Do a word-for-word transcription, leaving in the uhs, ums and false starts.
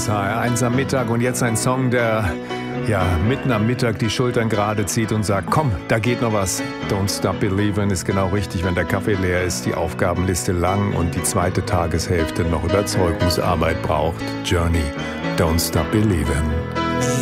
ist H R eins am Mittag und jetzt ein Song, der ja mitten am Mittag die Schultern gerade zieht und sagt, komm, da geht noch was. Don't Stop Believin' ist genau richtig, wenn der Kaffee leer ist, die Aufgabenliste lang und die zweite Tageshälfte noch Überzeugungsarbeit braucht. Journey, Don't Stop Believin'.